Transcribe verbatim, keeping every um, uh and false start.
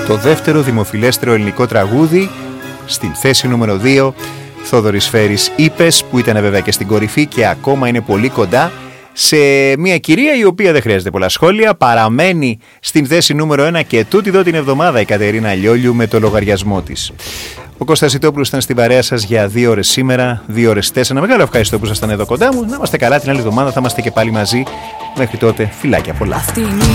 το δεύτερο δημοφιλέστερο ελληνικό τραγούδι. Στην θέση νούμερο δύο, Θόδωρης Φέρης, Είπες, που ήταν βέβαια και στην κορυφή και ακόμα είναι πολύ κοντά σε μια κυρία η οποία δεν χρειάζεται πολλά σχόλια, παραμένει στην θέση νούμερο ένα και τούτη εδώ την εβδομάδα η Κατερίνα Λιόλιου με το λογαριασμό της. Ο Κώστας Ιτόπουλος ήταν στην παρέα σας για δύο ώρες σήμερα, δύο ώρες τέσσερα. Μεγάλο ευχαριστώ που ήσασταν εδώ κοντά μου. Να είμαστε καλά, την άλλη εβδομάδα θα είμαστε και πάλι μαζί. Μέχρι τότε, φιλάκια πολλά.